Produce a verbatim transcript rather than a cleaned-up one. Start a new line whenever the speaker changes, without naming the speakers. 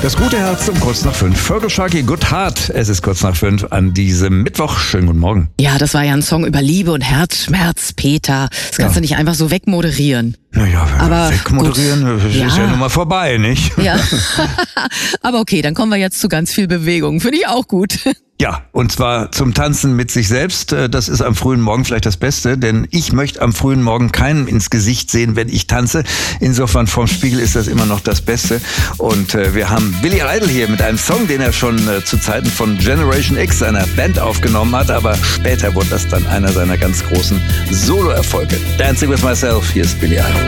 Das gute Herz um kurz nach fünf. Fergal Sharkey, Good Heart. Es ist kurz nach fünf an diesem Mittwoch. Schönen guten Morgen.
Ja, das war ja ein Song über Liebe und Herzschmerz, Peter. Das kannst ja. du nicht einfach so wegmoderieren.
Naja,
aber
wegmoderieren gut. ist ja. ja nun mal vorbei, nicht?
Ja, aber okay, dann kommen wir jetzt zu ganz viel Bewegung. Finde ich auch gut.
Ja, und zwar zum Tanzen mit sich selbst. Das ist am frühen Morgen vielleicht das Beste, denn ich möchte am frühen Morgen keinem ins Gesicht sehen, wenn ich tanze. Insofern vorm Spiegel ist das immer noch das Beste. Und äh, wir haben Billy Idol hier mit einem Song, den er schon äh, zu Zeiten von Generation X, seiner Band, aufgenommen hat. Aber später wurde das dann einer seiner ganz großen Solo-Erfolge. Dancing with Myself, hier ist Billy Idol.